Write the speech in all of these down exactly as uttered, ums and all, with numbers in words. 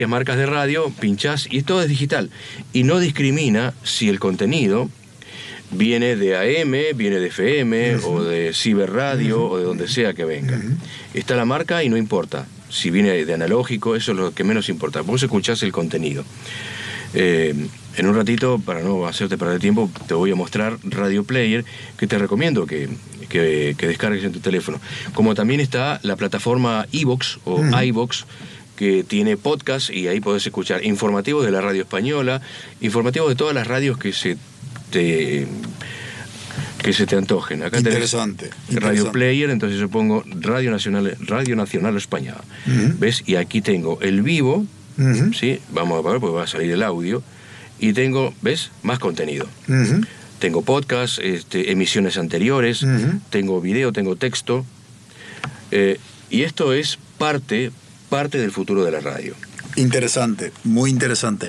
marcas de radio, pinchás y todo es digital. Y no discrimina si el contenido viene de A M, viene de F M, uh-huh. o de ciberradio, uh-huh. o de donde sea que venga. Uh-huh. Está la marca y no importa. Si viene de analógico, eso es lo que menos importa. Vos escuchás el contenido. Eh, en un ratito, para no hacerte perder tiempo, te voy a mostrar Radio Player, que te recomiendo que, que, que descargues en tu teléfono. Como también está la plataforma iVoox o uh-huh. iVoox, que tiene podcast y ahí podés escuchar informativos de la radio española, informativos de todas las radios que se te, que se te antojen. Acá interesante, tenés interesante. Radio Player, entonces yo pongo Radio Nacional, Radio Nacional España. Uh-huh. ¿Ves? Y aquí tengo el vivo, uh-huh. ¿sí? Vamos a ver porque va a salir el audio. Y tengo, ¿ves? Más contenido. Uh-huh. Tengo podcast, este, emisiones anteriores, uh-huh. tengo video, tengo texto. Eh, y esto es parte... parte del futuro de la radio. Interesante, muy interesante.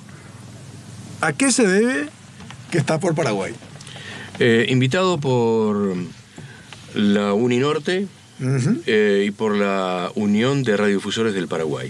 ¿A qué se debe que estás por Paraguay? Eh, invitado por la Uninorte uh-huh. eh, y por la Unión de Radiodifusores del Paraguay.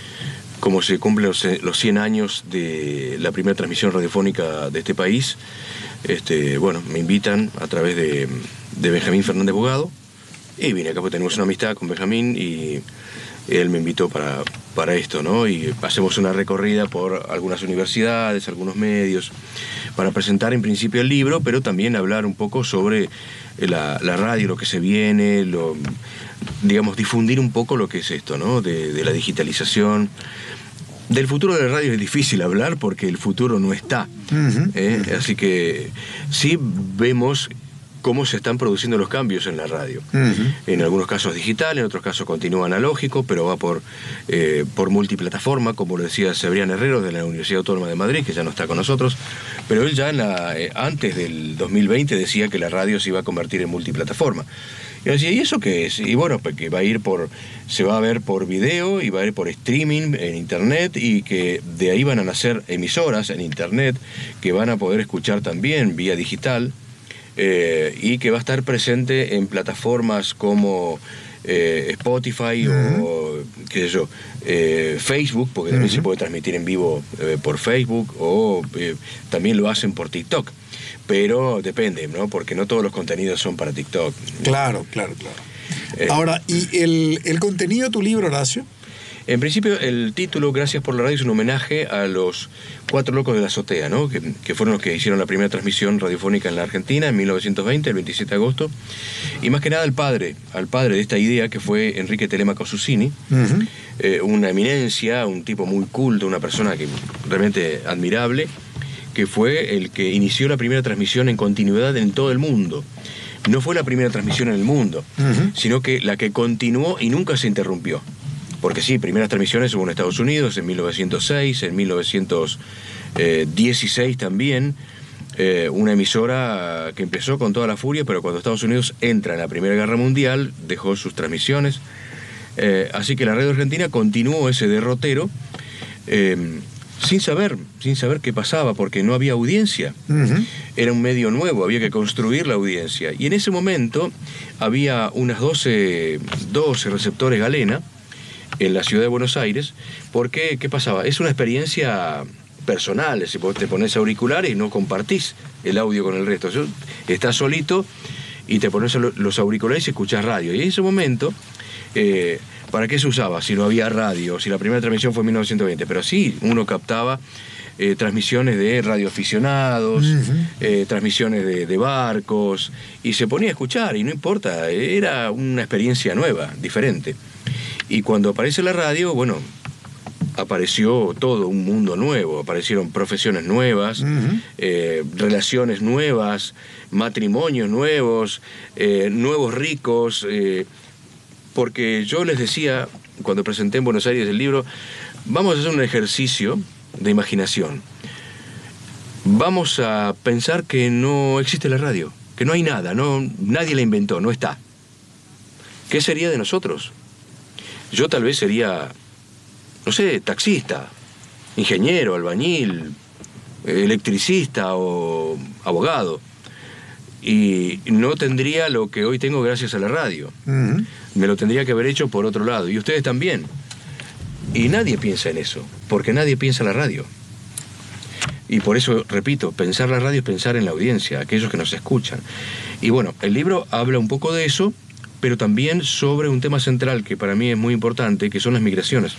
Como se cumplen los, los cien años de la primera transmisión radiofónica de este país, este, bueno, me invitan a través de, de Benjamín Fernández Bogado, y vine acá porque tenemos una amistad con Benjamín y él me invitó para, para esto, ¿no? Y hacemos una recorrida por algunas universidades, algunos medios, para presentar en principio el libro, pero también hablar un poco sobre la, la radio, lo que se viene, lo, digamos, difundir un poco lo que es esto, ¿no? De, de la digitalización. Del futuro de la radio es difícil hablar porque el futuro no está. Uh-huh. ¿eh? Así que sí vemos cómo se están produciendo los cambios en la radio. Uh-huh. En algunos casos digital, en otros casos continúa analógico, pero va por, eh, por multiplataforma, como lo decía Cebrián Herrero de la Universidad Autónoma de Madrid, que ya no está con nosotros, pero él ya en la, eh, antes del dos mil veinte decía que la radio se iba a convertir en multiplataforma. Y yo decía, ¿y eso qué es? Y bueno, pues que va a ir por, se va a ver por video y va a ir por streaming en internet, y que de ahí van a nacer emisoras en internet que van a poder escuchar también vía digital. Eh, y que va a estar presente en plataformas como eh, Spotify uh-huh. o qué sé yo, eh, Facebook, porque también uh-huh. se puede transmitir en vivo eh, por Facebook, o eh, también lo hacen por TikTok, pero depende, ¿no? Porque no todos los contenidos son para TikTok. Claro, claro, claro. Eh, Ahora, ¿y el, el contenido de tu libro, Horacio? En principio, el título, Gracias por la radio, es un homenaje a los cuatro locos de la azotea, ¿no? Que, que fueron los que hicieron la primera transmisión radiofónica en la Argentina en mil novecientos veinte, el veintisiete de agosto. Y más que nada al padre, al padre de esta idea, que fue Enrique Telemaco Susini, uh-huh. eh, una eminencia, un tipo muy culto, una persona que realmente admirable, que fue el que inició la primera transmisión en continuidad en todo el mundo. No fue la primera transmisión en el mundo, uh-huh. sino que la que continuó y nunca se interrumpió. Porque sí, primeras transmisiones hubo en Estados Unidos en mil novecientos seis, en mil novecientos dieciséis también, eh, una emisora que empezó con toda la furia, pero cuando Estados Unidos entra en la Primera Guerra Mundial, dejó sus transmisiones. Eh, así que la radio argentina continuó ese derrotero eh, sin saber, sin saber qué pasaba, porque no había audiencia. Uh-huh. Era un medio nuevo, había que construir la audiencia. Y en ese momento había unas doce, doce receptores Galena en la ciudad de Buenos Aires, porque, ¿qué pasaba? Es una experiencia personal, si vos te pones auriculares y no compartís el audio con el resto. Estás solito y te pones los auriculares y escuchás radio. Y en ese momento, eh, ¿para qué se usaba? Si no había radio, si la primera transmisión fue en mil novecientos veinte, pero sí, uno captaba eh, transmisiones de radioaficionados, uh-huh. eh, transmisiones de, de barcos, y se ponía a escuchar, y no importa, era una experiencia nueva, diferente. Y cuando aparece la radio, bueno, apareció todo un mundo nuevo, aparecieron profesiones nuevas, uh-huh. eh, relaciones nuevas, matrimonios nuevos, eh, nuevos ricos, eh, porque yo les decía, cuando presenté en Buenos Aires el libro, vamos a hacer un ejercicio de imaginación. Vamos a pensar que no existe la radio, que no hay nada, no, nadie la inventó, no está. ¿Qué sería de nosotros? Yo tal vez sería, no sé, taxista, ingeniero, albañil, electricista o abogado. Y no tendría lo que hoy tengo gracias a la radio. Uh-huh. Me lo tendría que haber hecho por otro lado. Y ustedes también. Y nadie piensa en eso, porque nadie piensa en la radio. Y por eso, repito, pensar la radio es pensar en la audiencia, aquellos que nos escuchan. Y bueno, el libro habla un poco de eso, pero también sobre un tema central que para mí es muy importante, que son las migraciones.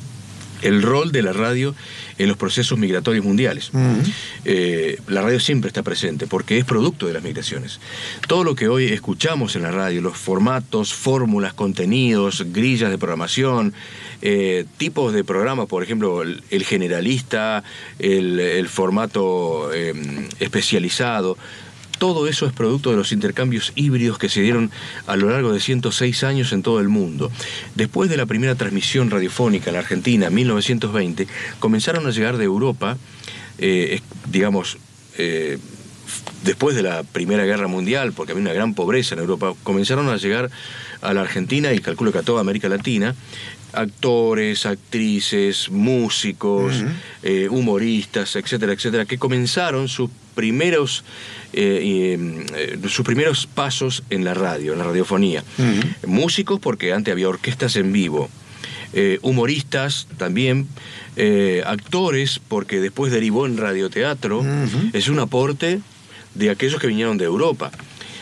El rol de la radio en los procesos migratorios mundiales. Uh-huh. Eh, la radio siempre está presente porque es producto de las migraciones. Todo lo que hoy escuchamos en la radio, los formatos, fórmulas, contenidos, grillas de programación, eh, tipos de programas, por ejemplo, el, el generalista, el, el formato eh, especializado, todo eso es producto de los intercambios híbridos que se dieron a lo largo de ciento seis años en todo el mundo. Después de la primera transmisión radiofónica en la Argentina, en mil novecientos veinte, comenzaron a llegar de Europa, eh, digamos, eh, después de la Primera Guerra Mundial, porque había una gran pobreza en Europa, comenzaron a llegar a la Argentina, y calculo que a toda América Latina, actores, actrices, músicos, uh-huh. eh, humoristas, etcétera, etcétera, que comenzaron sus primeros eh, eh, sus primeros pasos en la radio, en la radiofonía. Uh-huh. Músicos, porque antes había orquestas en vivo, eh, humoristas también, eh, actores, porque después derivó en radioteatro. Uh-huh. Es un aporte de aquellos que vinieron de Europa.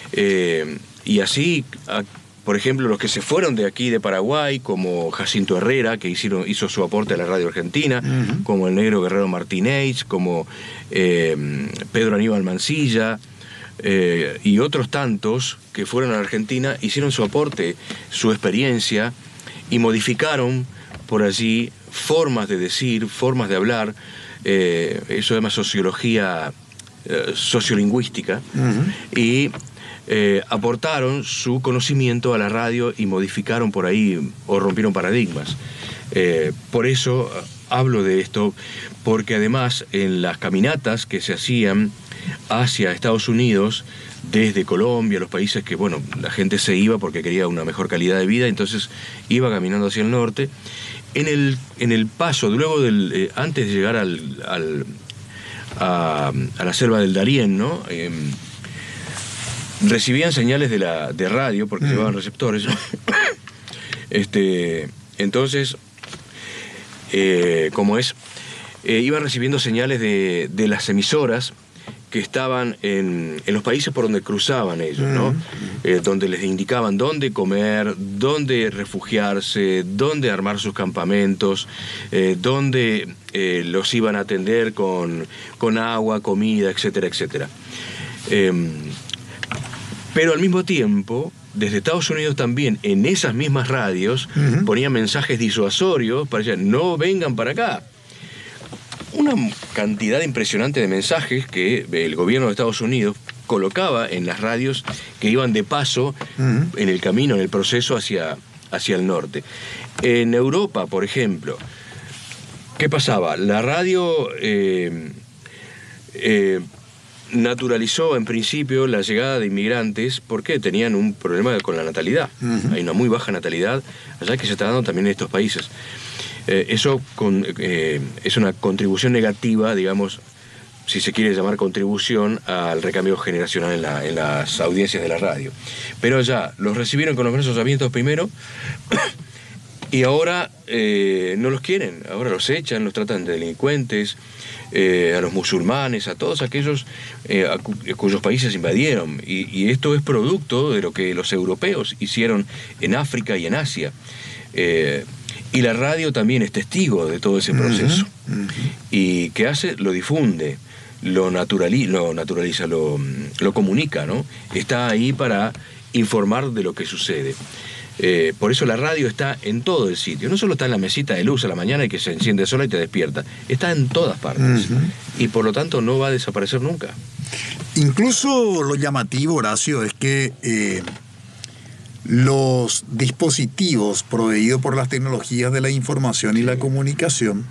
Eh, y así... A, Por ejemplo, los que se fueron de aquí, de Paraguay, como Jacinto Herrera, que hicieron, hizo su aporte a la radio argentina, uh-huh. como el negro Guerrero Martínez, como eh, Pedro Aníbal Mancilla, eh, y otros tantos que fueron a la Argentina, hicieron su aporte, su experiencia, y modificaron por allí formas de decir, formas de hablar, eh, eso se llama sociología eh, sociolingüística, uh-huh. y... Eh, aportaron su conocimiento a la radio y modificaron por ahí o rompieron paradigmas. Eh, por eso hablo de esto, porque además en las caminatas que se hacían hacia Estados Unidos, desde Colombia, los países que, bueno, la gente se iba porque quería una mejor calidad de vida, entonces iba caminando hacia el norte. En el, en el paso, luego del, eh, antes de llegar al, al, a, a la selva del Darién, ¿no? Eh, recibían señales de la de radio porque mm. llevaban receptores. este entonces eh, como es eh, iban recibiendo señales de, de las emisoras que estaban en, en los países por donde cruzaban ellos, ¿no? Mm. Eh, donde les indicaban dónde comer, dónde refugiarse, dónde armar sus campamentos, eh, dónde eh, los iban a atender con, con agua, comida, etcétera, etcétera. Eh, Pero al mismo tiempo, desde Estados Unidos también, en esas mismas radios, uh-huh. ponían mensajes disuasorios para decir, no vengan para acá. Una cantidad impresionante de mensajes que el gobierno de Estados Unidos colocaba en las radios que iban de paso uh-huh. en el camino, en el proceso hacia, hacia el norte. En Europa, por ejemplo, ¿qué pasaba? La radio... Eh, eh, naturalizó en principio la llegada de inmigrantes porque tenían un problema con la natalidad. Uh-huh. Hay una muy baja natalidad allá que se está dando también en estos países. Eh, eso con, eh, es una contribución negativa, digamos, si se quiere llamar contribución, al recambio generacional en, la, en las audiencias de la radio. Pero allá los recibieron con los brazos abiertos primero y ahora eh, no los quieren, ahora los echan, los tratan de delincuentes. Eh, a los musulmanes, a todos aquellos eh, a cu cuyos países invadieron. Y, y esto es producto de lo que los europeos hicieron en África y en Asia. Eh, y la radio también es testigo de todo ese proceso. Uh-huh, uh-huh. Y ¿qué hace? Lo difunde, lo, naturali lo naturaliza, lo, lo comunica, ¿no? Está ahí para informar de lo que sucede. Eh, por eso la radio está en todo el sitio. No solo está en la mesita de luz a la mañana y que se enciende sola y te despierta. Está en todas partes. Uh-huh. Y por lo tanto no va a desaparecer nunca. Incluso lo llamativo, Horacio, es que eh, los dispositivos proveídos por las tecnologías de la información y la comunicación,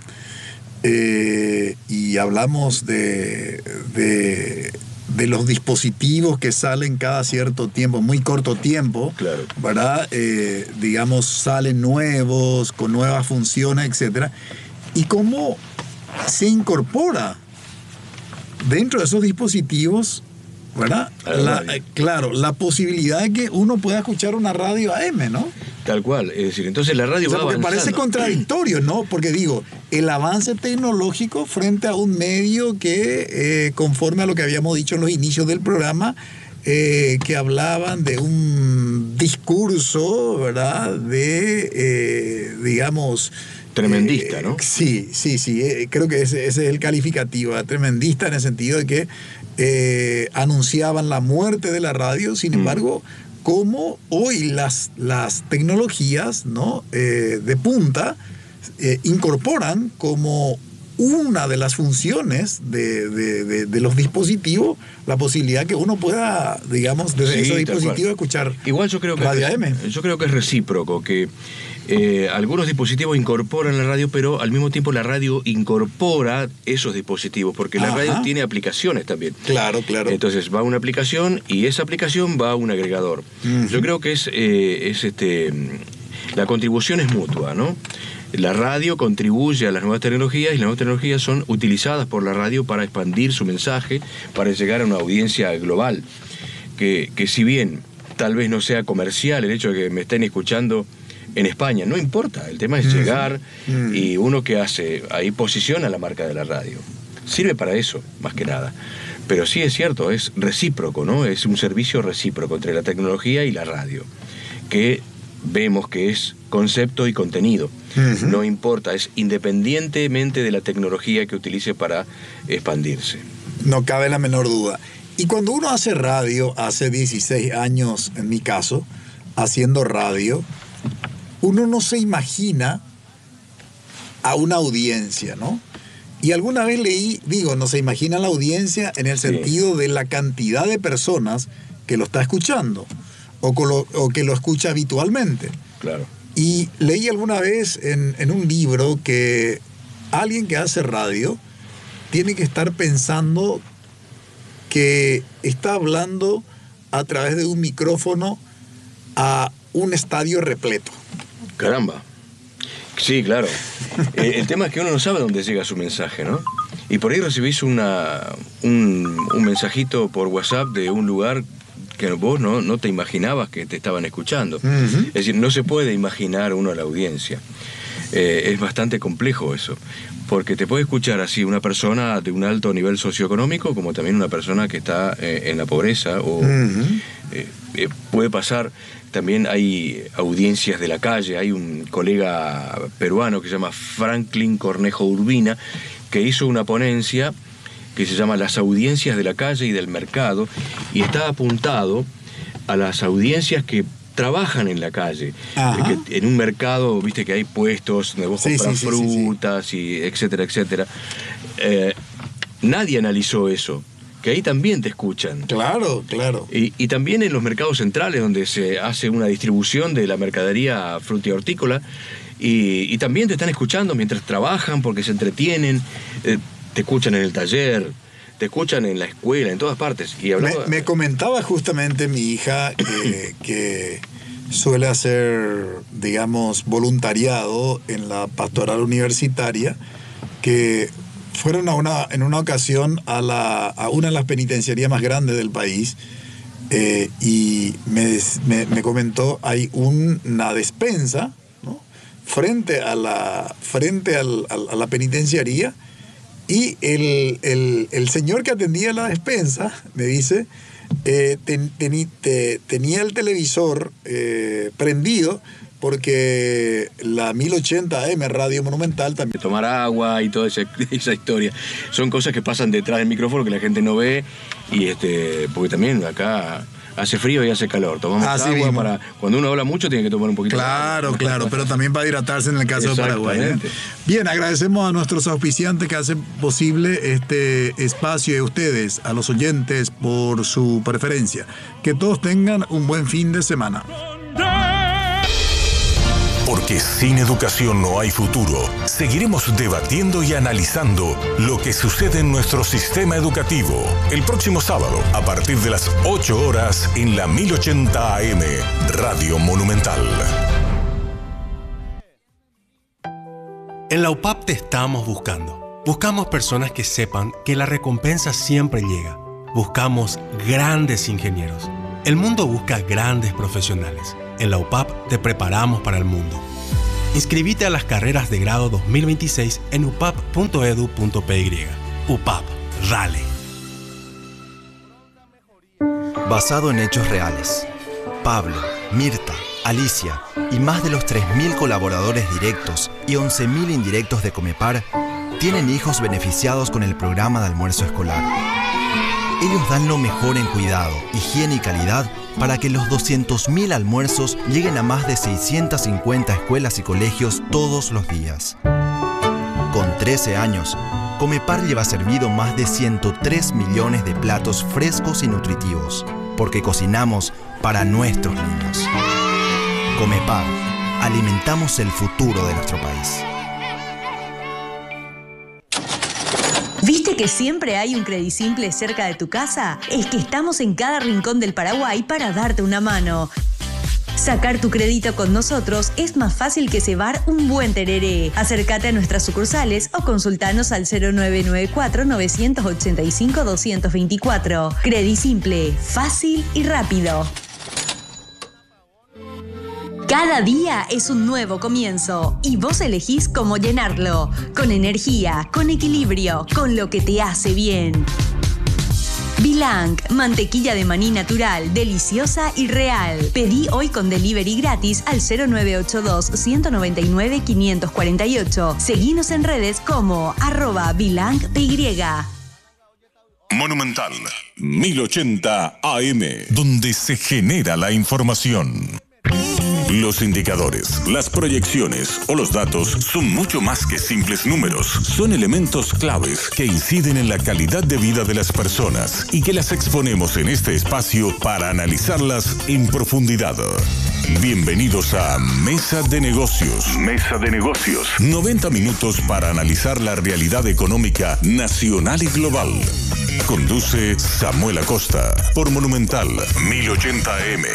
eh, y hablamos de... de de los dispositivos que salen cada cierto tiempo, muy corto tiempo, claro. ¿verdad? Eh, digamos, salen nuevos, con nuevas funciones, etcétera. Y cómo se incorpora dentro de esos dispositivos, ¿verdad? La, eh, claro, la posibilidad de que uno pueda escuchar una radio A M, ¿no? Tal cual, es decir, entonces la radio O sea, va porque avanzando. parece contradictorio, ¿no? Porque digo, el avance tecnológico frente a un medio que, eh, conforme a lo que habíamos dicho en los inicios del programa, eh, que hablaban de un discurso, ¿verdad? De, eh, digamos... Tremendista, eh, ¿no? Sí, sí, sí, eh, creo que ese, ese es el calificativo, ¿verdad? Tremendista en el sentido de que eh, anunciaban la muerte de la radio, sin Mm. embargo... Como hoy las, las tecnologías, ¿no? eh, de punta eh, incorporan como una de las funciones de, de, de, de los dispositivos la posibilidad que uno pueda, digamos, desde Sí, esos tal dispositivos cual. escuchar Igual yo creo que Radio es, A M. yo creo que es recíproco, que eh, algunos dispositivos incorporan la radio, pero al mismo tiempo la radio incorpora esos dispositivos, porque la Ajá. radio tiene aplicaciones también. Claro, claro. Entonces va una aplicación y esa aplicación va a un agregador. Ujú. Yo creo que es, eh, es este, la contribución es mutua, ¿no? La radio contribuye a las nuevas tecnologías y las nuevas tecnologías son utilizadas por la radio para expandir su mensaje, para llegar a una audiencia global. Que, que si bien tal vez no sea comercial el hecho de que me estén escuchando en España, no importa, el tema es Ujú. llegar Ujú. y uno que hace, ahí posiciona la marca de la radio. Sirve para eso, más que nada. Pero sí es cierto, es recíproco, ¿no? Es un servicio recíproco entre la tecnología y la radio, que vemos que es concepto y contenido. Ujú. No importa, es independientemente de la tecnología que utilice para expandirse. No cabe la menor duda. Y cuando uno hace radio, hace dieciséis años en mi caso, haciendo radio, uno no se imagina a una audiencia, ¿no? Y alguna vez leí, digo, no se imagina la audiencia en el Sí. sentido de la cantidad de personas que lo está escuchando o, con lo- o que lo escucha habitualmente. Claro. Y leí alguna vez en, en un libro que alguien que hace radio tiene que estar pensando que está hablando a través de un micrófono a un estadio repleto. Caramba. Sí, claro. Eh, el tema es que uno no sabe dónde llega su mensaje, ¿no? Y por ahí recibís una, un, un mensajito por WhatsApp de un lugar que vos no, no te imaginabas que te estaban escuchando. Ujú. Es decir, no se puede imaginar uno a la audiencia. Eh, es bastante complejo eso, porque te puede escuchar así una persona de un alto nivel socioeconómico, como también una persona que está eh, en la pobreza, o Ujú. eh, eh, puede pasar, también hay audiencias de la calle. Hay un colega peruano que se llama Franklin Cornejo Urbina, que hizo una ponencia que se llama Las audiencias de la calle y del mercado, y está apuntado a las audiencias que trabajan en la calle. Ajá. Eh, que en un mercado, viste que hay puestos donde vos Sí, compras sí, sí, sí, sí. frutas y etcétera, etcétera. Eh, nadie analizó eso, que ahí también te escuchan. Claro, claro. Y, y también en los mercados centrales, donde se hace una distribución de la mercadería frutícola, y, y también te están escuchando mientras trabajan, porque se entretienen, eh, te escuchan en el taller, te escuchan en la escuela, en todas partes. Y Me, hablaba, me comentaba justamente mi hija que, que suele hacer, digamos, voluntariado en la pastoral universitaria, que fueron a una, en una ocasión a, la, a una de las penitenciarías más grandes del país, eh, y me, me, me comentó, hay un, una despensa, ¿no?, frente a la, frente al, al, a la penitenciaría, y el, el, el señor que atendía la despensa me dice, eh, ten, ten, te, tenía el televisor eh, prendido porque la mil ochenta A M Radio Monumental también... de tomar agua y toda esa, esa historia. Son cosas que pasan detrás del micrófono que la gente no ve, y este porque también acá hace frío y hace calor. Tomamos Así agua mismo. para... Cuando uno habla mucho tiene que tomar un poquito de Claro, agua. claro, pero también para hidratarse en el caso de Paraguay, ¿eh? Exactamente. Bien, agradecemos a nuestros auspiciantes que hacen posible este espacio y a ustedes, a los oyentes, por su preferencia. Que todos tengan un buen fin de semana. Porque sin educación no hay futuro. Seguiremos debatiendo y analizando lo que sucede en nuestro sistema educativo el próximo sábado a partir de las ocho horas en la mil ochenta A M Radio Monumental. En la U P A P te estamos buscando. Buscamos personas que sepan que la recompensa siempre llega. Buscamos grandes ingenieros. El mundo busca grandes profesionales. En la U P A P te preparamos para el mundo. Inscribite a las carreras de grado dos mil veintiséis en u p a p punto e d u punto p y. U P A P, Rale. Basado en hechos reales, Pablo, Mirta, Alicia y más de los tres mil colaboradores directos y once mil indirectos de Comepar tienen hijos beneficiados con el programa de almuerzo escolar. Ellos dan lo mejor en cuidado, higiene y calidad para que los doscientos mil almuerzos lleguen a más de seiscientas cincuenta escuelas y colegios todos los días. Con trece años, Comepar lleva servido más de ciento tres millones de platos frescos y nutritivos, porque cocinamos para nuestros niños. Comepar, alimentamos el futuro de nuestro país. ¿Viste que siempre hay un Credisimple cerca de tu casa? Es que estamos en cada rincón del Paraguay para darte una mano. Sacar tu crédito con nosotros es más fácil que cebar un buen tereré. Acércate a nuestras sucursales o consultanos al cero nueve nueve cuatro, nueve ocho cinco, dos dos cuatro. Credisimple, fácil y rápido. Cada día es un nuevo comienzo y vos elegís cómo llenarlo. Con energía, con equilibrio, con lo que te hace bien. Bilang, mantequilla de maní natural, deliciosa y real. Pedí hoy con delivery gratis al cero nueve ocho dos, uno nueve nueve, cinco cuatro ocho. Seguinos en redes como arroba Bilang P Y. Monumental mil ochenta A M, donde se genera la información. Los indicadores, las proyecciones o los datos son mucho más que simples números. Son elementos claves que inciden en la calidad de vida de las personas y que las exponemos en este espacio para analizarlas en profundidad. Bienvenidos a Mesa de Negocios. Mesa de Negocios. noventa minutos para analizar la realidad económica nacional y global. Conduce Samuel Acosta por Monumental mil ochenta A M.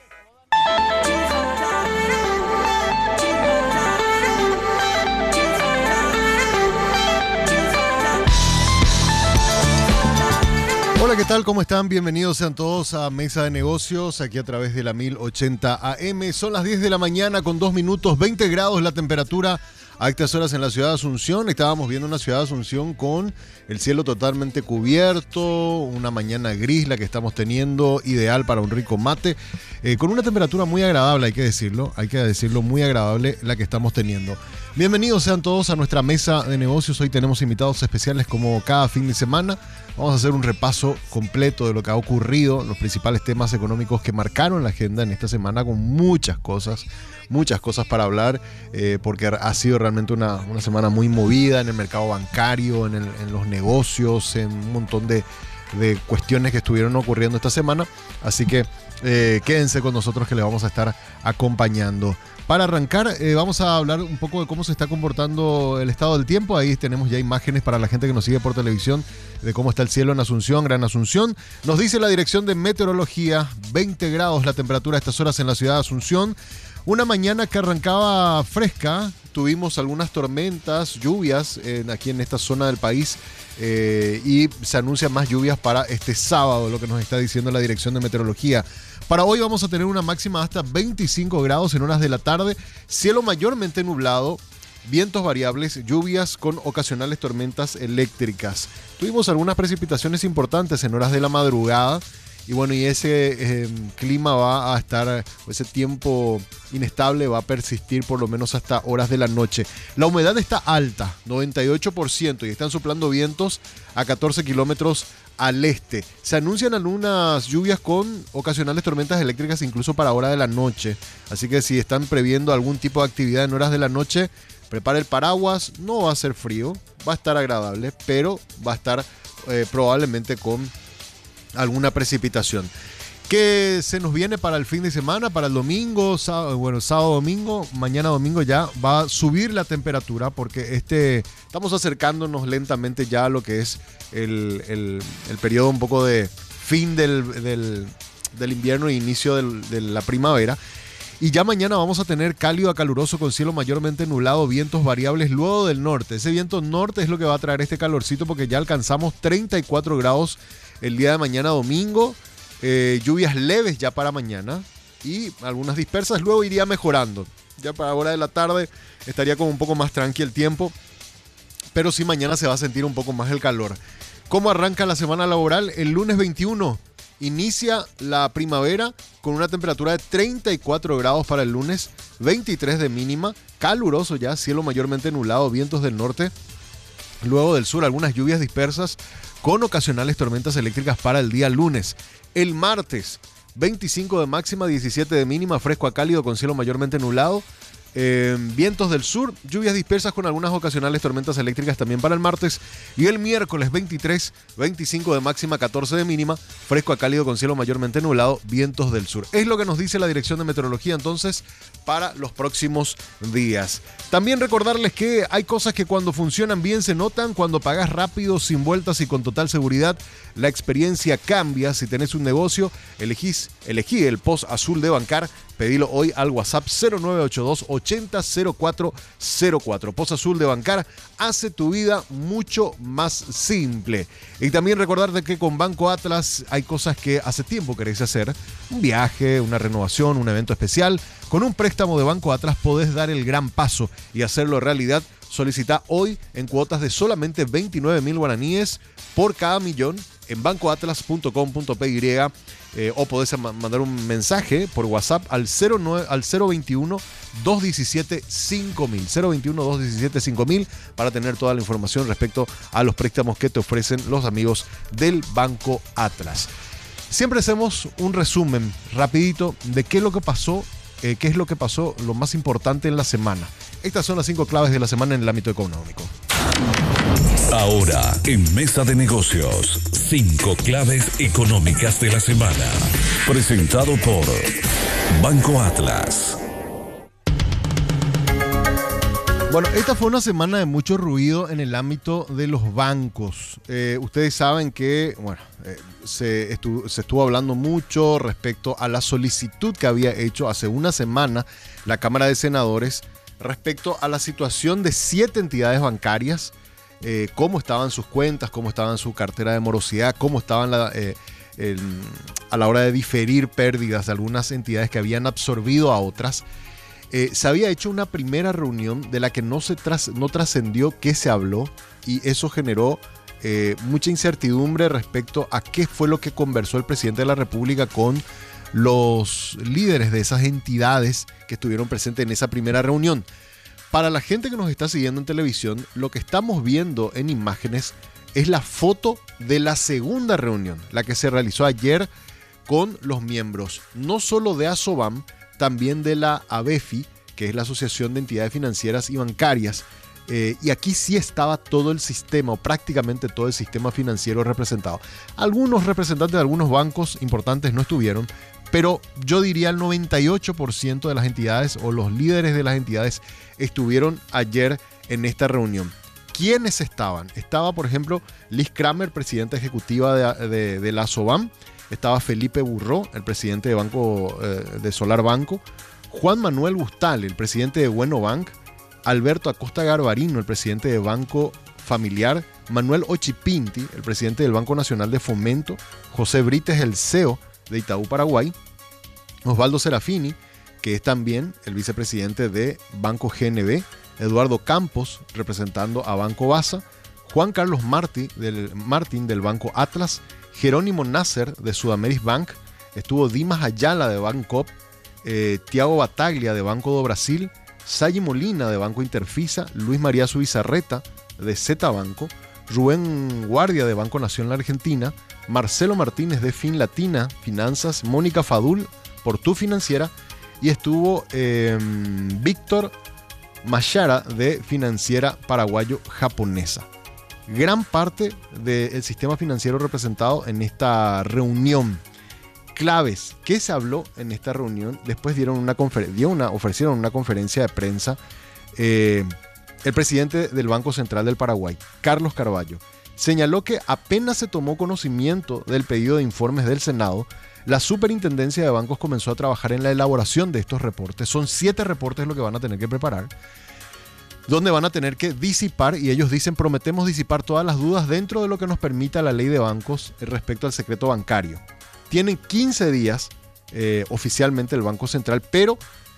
Hola, ¿qué tal? ¿Cómo están? Bienvenidos sean todos a Mesa de Negocios, aquí a través de la mil ochenta A M. Son las diez de la mañana con dos minutos, veinte grados la temperatura a estas horas en la ciudad de Asunción. Estábamos viendo una ciudad de Asunción con el cielo totalmente cubierto, una mañana gris la que estamos teniendo, ideal para un rico mate, eh, con una temperatura muy agradable, hay que decirlo, hay que decirlo, muy agradable la que estamos teniendo. Bienvenidos sean todos a nuestra Mesa de Negocios. Hoy tenemos invitados especiales como cada fin de semana. Vamos a hacer un repaso completo de lo que ha ocurrido, los principales temas económicos que marcaron la agenda en esta semana, con muchas cosas, muchas cosas para hablar, eh, porque ha sido realmente una, una semana muy movida en el mercado bancario, en, el, en los negocios, en un montón de, de cuestiones que estuvieron ocurriendo esta semana. Así que eh, quédense con nosotros que les vamos a estar acompañando. Para arrancar, eh, vamos a hablar un poco de cómo se está comportando el estado del tiempo. Ahí tenemos ya imágenes para la gente que nos sigue por televisión de cómo está el cielo en Asunción, Gran Asunción. Nos dice la dirección de meteorología, veinte grados la temperatura a estas horas en la ciudad de Asunción. Una mañana que arrancaba fresca, tuvimos algunas tormentas, lluvias en, aquí en esta zona del país, eh, y se anuncian más lluvias para este sábado, lo que nos está diciendo la dirección de meteorología. Para hoy vamos a tener una máxima hasta veinticinco grados en horas de la tarde, cielo mayormente nublado, vientos variables, lluvias con ocasionales tormentas eléctricas. Tuvimos algunas precipitaciones importantes en horas de la madrugada y bueno, y ese eh, clima va a estar, ese tiempo inestable va a persistir por lo menos hasta horas de la noche. La humedad está alta, noventa y ocho por ciento, y están soplando vientos a catorce kilómetros al este. Se anuncian algunas lluvias con ocasionales tormentas eléctricas incluso para hora de la noche. Así que si están previendo algún tipo de actividad en horas de la noche, prepare el paraguas. No va a ser frío, va a estar agradable, pero va a estar eh, probablemente con alguna precipitación. ¿Qué se nos viene para el fin de semana? Para el domingo, sábado, bueno, sábado, domingo, mañana domingo ya va a subir la temperatura porque este, estamos acercándonos lentamente ya a lo que es el, el, el periodo un poco de fin del, del, del invierno e inicio del, de la primavera. Y ya mañana vamos a tener cálido a caluroso con cielo mayormente nublado, vientos variables luego del norte. Ese viento norte es lo que va a traer este calorcito porque ya alcanzamos treinta y cuatro grados el día de mañana domingo. Eh, lluvias leves ya para mañana, y algunas dispersas. Luego iría mejorando. Ya para hora de la tarde estaría como un poco más tranquilo el tiempo, pero sí mañana se va a sentir un poco más el calor. ¿Cómo arranca la semana laboral? El lunes veintiuno inicia la primavera con una temperatura de treinta y cuatro grados para el lunes, veintitrés de mínima, caluroso ya, cielo mayormente nublado, vientos del norte. Luego del sur, algunas lluvias dispersas con ocasionales tormentas eléctricas para el día lunes. El martes, veinticinco de máxima, diecisiete de mínima, fresco a cálido con cielo mayormente nublado. Eh, vientos del sur, lluvias dispersas con algunas ocasionales tormentas eléctricas también para el martes. Y el miércoles veintitrés, veinticinco de máxima, catorce de mínima, fresco a cálido con cielo mayormente nublado, vientos del sur. Es lo que nos dice la Dirección de Meteorología entonces para los próximos días. También recordarles que hay cosas que cuando funcionan bien se notan, cuando pagas rápido, sin vueltas y con total seguridad, la experiencia cambia. Si tenés un negocio, elegís, elegí el post azul de Bancar. Pedilo hoy al WhatsApp cero nueve ocho dos ochenta cero cuatro cero cuatro. Post Azul de Bancar hace tu vida mucho más simple. Y también recordarte que con Banco Atlas hay cosas que hace tiempo querés hacer. Un viaje, una renovación, un evento especial. Con un préstamo de Banco Atlas podés dar el gran paso y hacerlo realidad. Solicita hoy en cuotas de solamente veintinueve mil guaraníes por cada millón en banco atlas punto com punto p y eh, o podés mandar un mensaje por WhatsApp al, cero nueve, al cero veintiuno dos diecisiete cinco mil cero veintiuno dos diecisiete cinco mil para tener toda la información respecto a los préstamos que te ofrecen los amigos del Banco Atlas. Siempre hacemos un resumen rapidito de qué es lo que pasó, eh, qué es lo que pasó, lo más importante en la semana. Estas son las cinco claves de la semana en el ámbito económico. Ahora, en Mesa de Negocios, cinco claves económicas de la semana. Presentado por Banco Atlas. Bueno, esta fue una semana de mucho ruido en el ámbito de los bancos. Eh, ustedes saben que, bueno, eh, se, estuvo, se estuvo hablando mucho respecto a la solicitud que había hecho hace una semana la Cámara de Senadores respecto a la situación de siete entidades bancarias. Eh, cómo estaban sus cuentas, cómo estaban su cartera de morosidad, cómo estaban la, eh, el, a la hora de diferir pérdidas de algunas entidades que habían absorbido a otras. Eh, se había hecho una primera reunión de la que no, se tras, no trascendió qué se habló y eso generó eh, mucha incertidumbre respecto a qué fue lo que conversó el presidente de la República con los líderes de esas entidades que estuvieron presentes en esa primera reunión. Para la gente que nos está siguiendo en televisión, lo que estamos viendo en imágenes es la foto de la segunda reunión, la que se realizó ayer con los miembros, no solo de ASOBAM, también de la ABEFI, que es la Asociación de Entidades Financieras y Bancarias. Eh, y aquí sí estaba todo el sistema, o prácticamente todo el sistema financiero representado. Algunos representantes de algunos bancos importantes no estuvieron, pero yo diría el noventa y ocho por ciento de las entidades o los líderes de las entidades estuvieron ayer en esta reunión. ¿Quiénes estaban? Estaba, por ejemplo, Liz Kramer, presidenta ejecutiva de, de, de la ASOBAM. Estaba Felipe Burró, el presidente de, Banco, eh, de Solar Banco. Juan Manuel Bustal, el presidente de Bueno Bank. Alberto Acosta Garbarino, el presidente de Banco Familiar. Manuel Ochipinti, el presidente del Banco Nacional de Fomento. José Brites, el C E O de Itaú Paraguay. Osvaldo Serafini, que es también el vicepresidente de Banco G N B. Eduardo Campos, representando a Banco Basa. Juan Carlos Martí del, Martín del Banco Atlas. Jerónimo Nasser de Sudameris Bank. Estuvo Dimas Ayala de Bancop. Eh, Tiago Bataglia de Banco do Brasil. Sayi Molina de Banco Interfisa. Luis María Subizarreta de Zeta Banco. Rubén Guardia de Banco Nación La Argentina. Marcelo Martínez de Fin Latina Finanzas. Mónica Fadul por Tu Financiera. Y estuvo eh, Víctor Mayara de Financiera Paraguayo Japonesa. Gran parte del sistema financiero representado en esta reunión. Claves. ¿Qué se habló en esta reunión? Después dieron una confer- dio una, ofrecieron una conferencia de prensa eh, el presidente del Banco Central del Paraguay, Carlos Carvalho, señaló que apenas se tomó conocimiento del pedido de informes del Senado, la Superintendencia de Bancos comenzó a trabajar en la elaboración de estos reportes. Son siete reportes lo que van a tener que preparar, donde van a tener que disipar, y ellos dicen, prometemos disipar todas las dudas dentro de lo que nos permita la ley de bancos respecto al secreto bancario. Tienen quince días eh, oficialmente el Banco Central, pero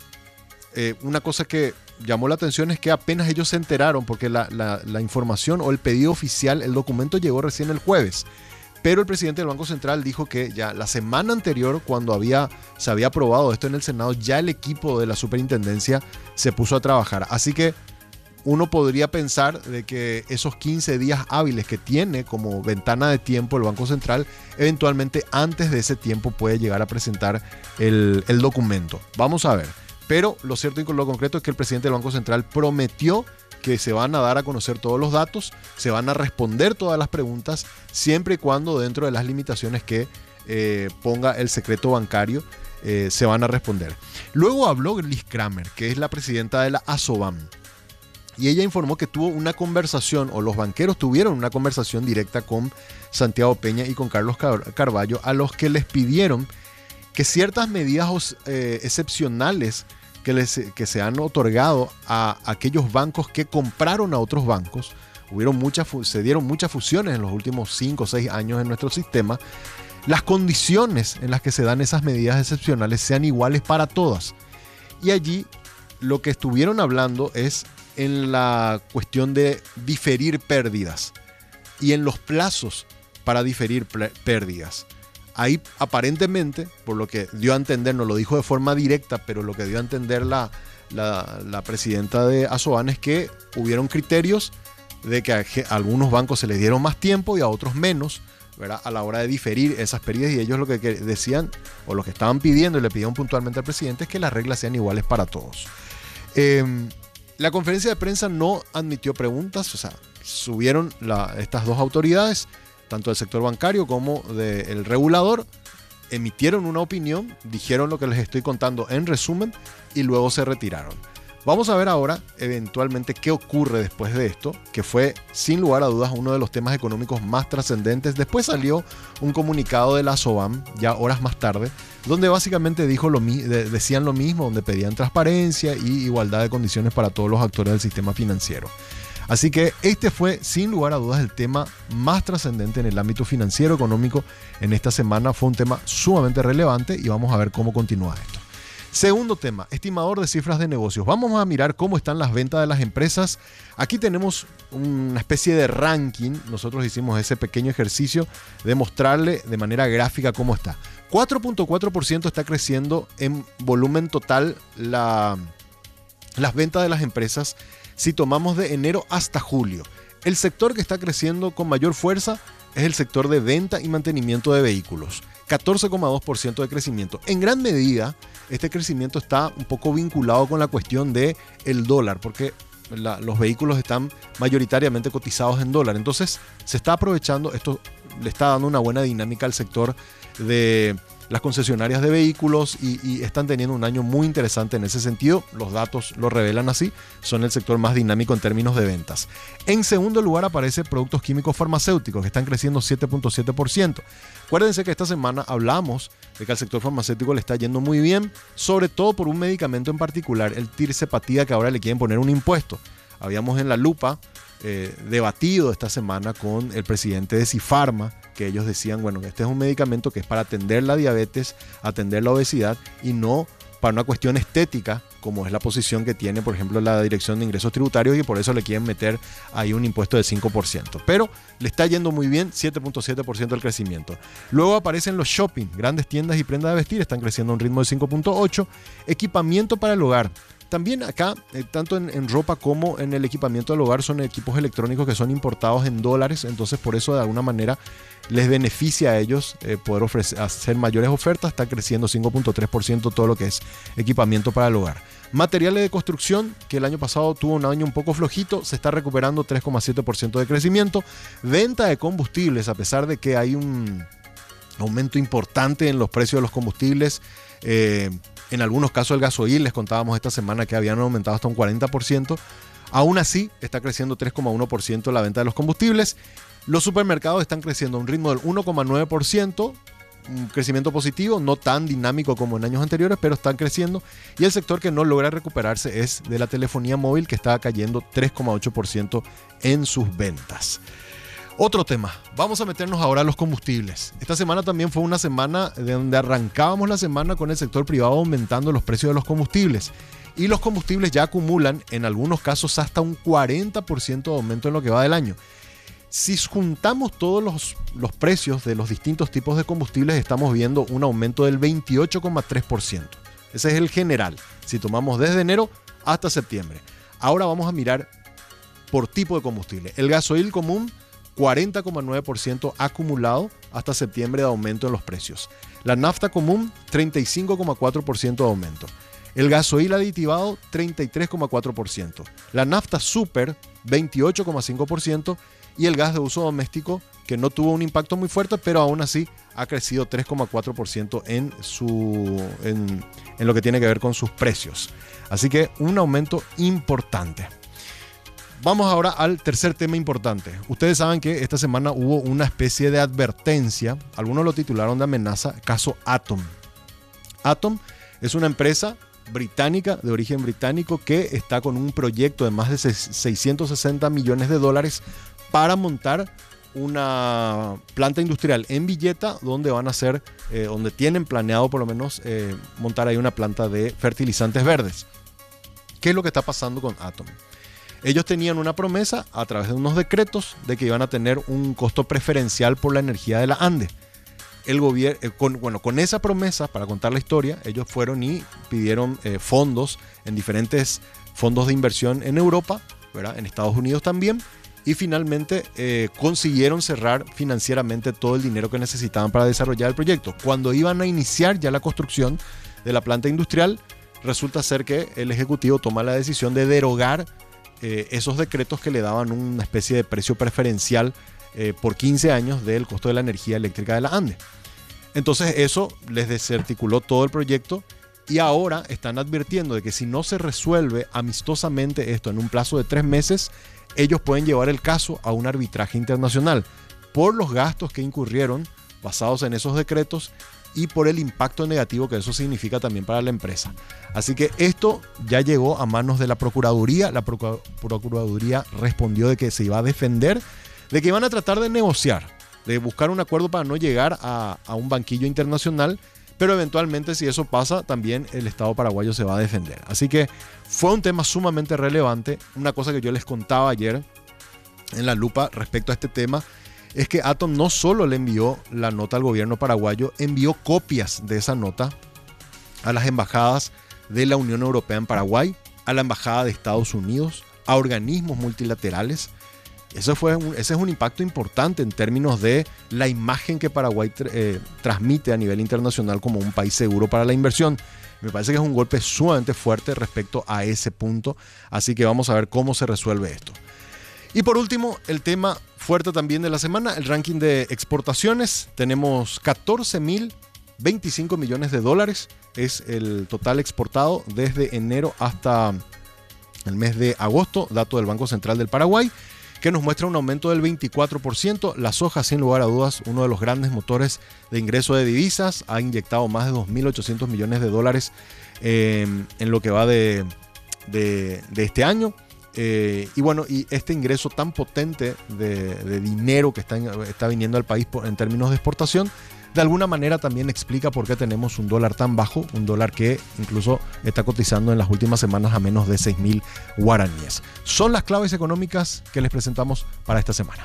eh, una cosa que llamó la atención es que apenas ellos se enteraron, porque la, la, la información o el pedido oficial, el documento llegó recién el jueves, pero el presidente del Banco Central dijo que ya la semana anterior, cuando había, se había aprobado esto en el Senado, ya el equipo de la superintendencia se puso a trabajar. Así que uno podría pensar de que esos quince días hábiles que tiene como ventana de tiempo el Banco Central, eventualmente antes de ese tiempo puede llegar a presentar el, el documento. Vamos a ver. Pero lo cierto y lo concreto es que el presidente del Banco Central prometió que se van a dar a conocer todos los datos, se van a responder todas las preguntas, siempre y cuando dentro de las limitaciones que eh, ponga el secreto bancario, eh, se van a responder. Luego habló Liz Kramer, que es la presidenta de la ASOBAM, y ella informó que tuvo una conversación, o los banqueros tuvieron una conversación directa con Santiago Peña y con Carlos Carvalho, a los que les pidieron que ciertas medidas eh, excepcionales que, les, que se han otorgado a aquellos bancos que compraron a otros bancos, hubieron muchas, se dieron muchas fusiones en los últimos cinco o seis años en nuestro sistema, las condiciones en las que se dan esas medidas excepcionales sean iguales para todas. Y allí lo que estuvieron hablando es en la cuestión de diferir pérdidas y en los plazos para diferir pérdidas. Ahí aparentemente, por lo que dio a entender, no lo dijo de forma directa, pero lo que dio a entender la, la, la presidenta de ASOBAN es que hubieron criterios de que a, a algunos bancos se les dieron más tiempo y a otros menos, ¿verdad?, a la hora de diferir esas pérdidas, y ellos lo que decían o lo que estaban pidiendo y le pidieron puntualmente al presidente es que las reglas sean iguales para todos. Eh, la conferencia de prensa no admitió preguntas, o sea, subieron la, estas dos autoridades, tanto del sector bancario como del regulador, emitieron una opinión, dijeron lo que les estoy contando en resumen y luego se retiraron. Vamos a ver ahora eventualmente qué ocurre después de esto, que fue sin lugar a dudas uno de los temas económicos más trascendentes. Después salió un comunicado de la ASOBAM, ya horas más tarde, donde básicamente dijo lo, decían lo mismo, donde pedían transparencia y igualdad de condiciones para todos los actores del sistema financiero. Así que este fue sin lugar a dudas el tema más trascendente en el ámbito financiero económico en esta semana. Fue un tema sumamente relevante y vamos a ver cómo continúa esto. Segundo tema, estimador de cifras de negocios. Vamos a mirar cómo están las ventas de las empresas. Aquí tenemos una especie de ranking. Nosotros hicimos ese pequeño ejercicio de mostrarle de manera gráfica cómo está. cuatro punto cuatro por ciento está creciendo en volumen total la, las ventas de las empresas si tomamos de enero hasta julio. El sector que está creciendo con mayor fuerza es el sector de venta y mantenimiento de vehículos. catorce coma dos por ciento de crecimiento. En gran medida, este crecimiento está un poco vinculado con la cuestión del dólar, porque la, los vehículos están mayoritariamente cotizados en dólar. Entonces, se está aprovechando, esto le está dando una buena dinámica al sector de las concesionarias de vehículos y, y están teniendo un año muy interesante en ese sentido. Los datos lo revelan así, son el sector más dinámico en términos de ventas. En segundo lugar aparece productos químicos farmacéuticos, que están creciendo siete punto siete por ciento. Acuérdense que esta semana hablamos de que al sector farmacéutico le está yendo muy bien, sobre todo por un medicamento en particular, el tirzepatida, que ahora le quieren poner un impuesto. Habíamos en la lupa eh, debatido esta semana con el presidente de Cifarma, que ellos decían, bueno, este es un medicamento que es para atender la diabetes, atender la obesidad y no para una cuestión estética, como es la posición que tiene, por ejemplo, la Dirección de Ingresos Tributarios, y por eso le quieren meter ahí un impuesto de cinco por ciento. Pero le está yendo muy bien, siete punto siete por ciento del crecimiento. Luego aparecen los shopping, grandes tiendas y prendas de vestir, están creciendo a un ritmo de cinco punto ocho. Equipamiento para el hogar. También acá, eh, tanto en, en ropa como en el equipamiento del hogar, son equipos electrónicos que son importados en dólares, entonces por eso de alguna manera les beneficia a ellos eh, poder ofrecer, hacer mayores ofertas. Está creciendo cinco punto tres por ciento todo lo que es equipamiento para el hogar. Materiales de construcción, que el año pasado tuvo un año un poco flojito, se está recuperando tres coma siete por ciento de crecimiento. Venta de combustibles, a pesar de que hay un aumento importante en los precios de los combustibles, eh, en algunos casos el gasoil, les contábamos esta semana que habían aumentado hasta un cuarenta por ciento. Aún así, está creciendo tres coma uno por ciento la venta de los combustibles. Los supermercados están creciendo a un ritmo del uno coma nueve por ciento, un crecimiento positivo, no tan dinámico como en años anteriores, pero están creciendo. Y el sector que no logra recuperarse es de la telefonía móvil, que está cayendo tres coma ocho por ciento en sus ventas. Otro tema, vamos a meternos ahora a los combustibles. Esta semana también fue una semana de donde arrancábamos la semana con el sector privado aumentando los precios de los combustibles. Y los combustibles ya acumulan en algunos casos hasta un cuarenta por ciento de aumento en lo que va del año. Si juntamos todos los, los precios de los distintos tipos de combustibles, estamos viendo un aumento del veintiocho coma tres por ciento. Ese es el general, si tomamos desde enero hasta septiembre. Ahora vamos a mirar por tipo de combustible. El gasoil común, cuarenta coma nueve por ciento acumulado hasta septiembre de aumento en los precios. La nafta común, treinta y cinco coma cuatro por ciento de aumento. El gasoil aditivado, treinta y tres coma cuatro por ciento. La nafta super, veintiocho coma cinco por ciento. Y el gas de uso doméstico, que no tuvo un impacto muy fuerte, pero aún así ha crecido tres coma cuatro por ciento en, su, en, en lo que tiene que ver con sus precios. Así que un aumento importante. Vamos ahora al tercer tema importante. Ustedes saben que esta semana hubo una especie de advertencia, algunos lo titularon de amenaza, caso Atom. Atom es una empresa británica, de origen británico, que está con un proyecto de más de seiscientos sesenta millones de dólares para montar una planta industrial en Villeta, donde van a hacer, eh, donde tienen planeado por lo menos eh, montar ahí una planta de fertilizantes verdes. ¿Qué es lo que está pasando con Atom? Ellos tenían una promesa a través de unos decretos de que iban a tener un costo preferencial por la energía de la Ande. El gobierno, eh, con, bueno, con esa promesa, para contar la historia, ellos fueron y pidieron eh, fondos en diferentes fondos de inversión en Europa, ¿verdad? En Estados Unidos también, y finalmente eh, consiguieron cerrar financieramente todo el dinero que necesitaban para desarrollar el proyecto. Cuando iban a iniciar ya la construcción de la planta industrial, resulta ser que el ejecutivo toma la decisión de derogar Eh, esos decretos que le daban una especie de precio preferencial eh, por quince años del costo de la energía eléctrica de la Ande. Entonces eso les desarticuló todo el proyecto y ahora están advirtiendo de que si no se resuelve amistosamente esto en un plazo de tres meses, ellos pueden llevar el caso a un arbitraje internacional por los gastos que incurrieron basados en esos decretos y por el impacto negativo que eso significa también para la empresa. Así que esto ya llegó a manos de la Procuraduría. La Procuraduría respondió de que se iba a defender, de que iban a tratar de negociar, de buscar un acuerdo para no llegar a, a un banquillo internacional, pero eventualmente si eso pasa, también el Estado paraguayo se va a defender. Así que fue un tema sumamente relevante. Una cosa que yo les contaba ayer en la lupa respecto a este tema es que Atom no solo le envió la nota al gobierno paraguayo, envió copias de esa nota a las embajadas de la Unión Europea en Paraguay, a la embajada de Estados Unidos, a organismos multilaterales. Eso fue un, ese es un impacto importante en términos de la imagen que Paraguay eh, transmite a nivel internacional como un país seguro para la inversión. Me parece que es un golpe sumamente fuerte respecto a ese punto, así que vamos a ver cómo se resuelve esto. Y por último, el tema fuerte también de la semana, el ranking de exportaciones. Tenemos catorce mil veinticinco millones de dólares, es el total exportado desde enero hasta el mes de agosto, dato del Banco Central del Paraguay, que nos muestra un aumento del veinticuatro por ciento. La soja, sin lugar a dudas, uno de los grandes motores de ingreso de divisas, ha inyectado más de dos mil ochocientos millones de dólares eh, en lo que va de, de, de este año. Eh, y bueno, y este ingreso tan potente de, de dinero que está, está viniendo al país por, en términos de exportación, de alguna manera también explica por qué tenemos un dólar tan bajo, un dólar que incluso está cotizando en las últimas semanas a menos de seis mil guaraníes. Son las claves económicas que les presentamos para esta semana.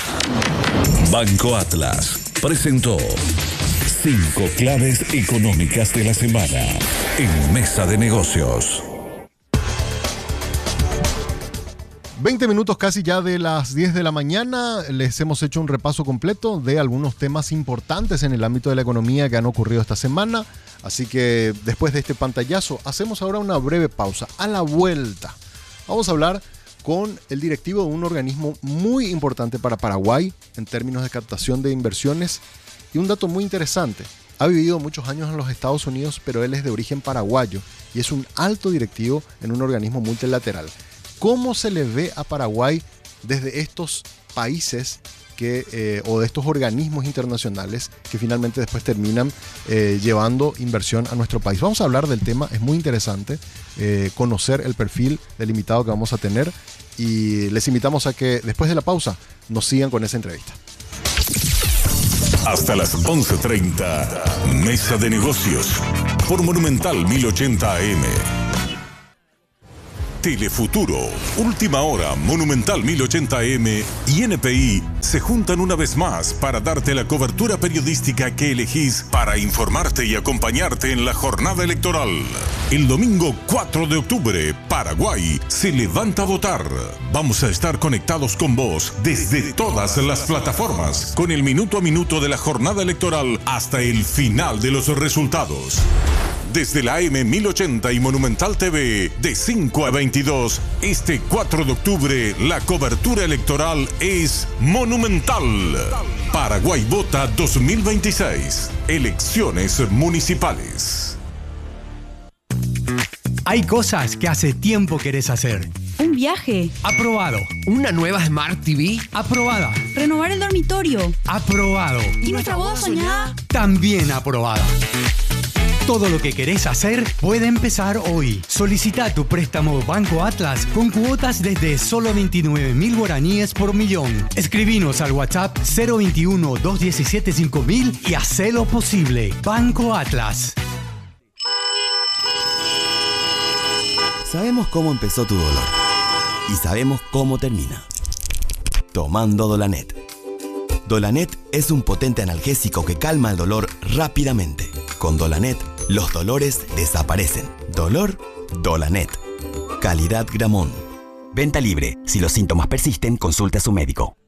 Banco Atlas presentó cinco claves económicas de la semana en Mesa de Negocios. veinte minutos casi ya de las diez de la mañana, les hemos hecho un repaso completo de algunos temas importantes en el ámbito de la economía que han ocurrido esta semana, así que después de este pantallazo hacemos ahora una breve pausa. A la vuelta vamos a hablar con el directivo de un organismo muy importante para Paraguay en términos de captación de inversiones y un dato muy interesante. Ha vivido muchos años en los Estados Unidos, pero él es de origen paraguayo y es un alto directivo en un organismo multilateral. ¿Cómo se le ve a Paraguay desde estos países que, eh, o de estos organismos internacionales que finalmente después terminan eh, llevando inversión a nuestro país? Vamos a hablar del tema, es muy interesante eh, conocer el perfil del invitado que vamos a tener y les invitamos a que después de la pausa nos sigan con esa entrevista. Hasta las once treinta, Mesa de Negocios, por Monumental mil ochenta A M. Telefuturo, Última Hora, Monumental mil ochenta A M y N P I se juntan una vez más para darte la cobertura periodística que elegís para informarte y acompañarte en la jornada electoral. El domingo cuatro de octubre, Paraguay se levanta a votar. Vamos a estar conectados con vos desde todas las plataformas, con el minuto a minuto de la jornada electoral hasta el final de los resultados. Desde la A M mil ochenta y Monumental T V, de cinco a veintidós, este cuatro de octubre, la cobertura electoral es monumental. Paraguay Vota dos mil veintiséis, elecciones municipales. Hay cosas que hace tiempo querés hacer. Un viaje. Aprobado. Una nueva Smart T V. Aprobada. Renovar el dormitorio. Aprobado. ¿Y nuestra boda soñada? También aprobada. Todo lo que querés hacer puede empezar hoy. Solicita tu préstamo Banco Atlas con cuotas desde solo veintinueve mil guaraníes por millón. Escribinos al WhatsApp cero veintiuno, dos diecisiete, cinco mil y hacelo posible. Banco Atlas. Sabemos cómo empezó tu dolor y sabemos cómo termina. Tomando Dolanet. Dolanet es un potente analgésico que calma el dolor rápidamente. Con Dolanet, los dolores desaparecen. Dolor, Dolanet. Calidad Gramón. Venta libre. Si los síntomas persisten, consulte a su médico.